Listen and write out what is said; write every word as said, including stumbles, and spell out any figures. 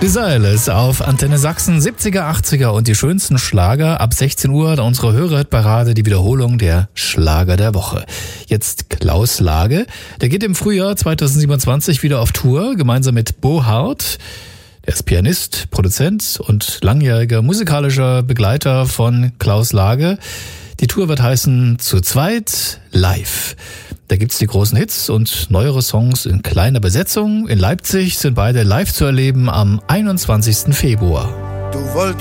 Desireless auf Antenne Sachsen, siebziger, achtziger und die schönsten Schlager ab sechzehn Uhr, da unsere Hörerparade, die Wiederholung der Schlager der Woche. Jetzt Klaus Lage, der geht im Frühjahr zweitausendsiebenundzwanzig wieder auf Tour, gemeinsam mit Bo Hart. Der ist Pianist, Produzent und langjähriger musikalischer Begleiter von Klaus Lage. Die Tour wird heißen Zu zweit live. Da gibt's die großen Hits und neuere Songs in kleiner Besetzung. In Leipzig sind beide live zu erleben am einundzwanzigsten Februar. Du wolltest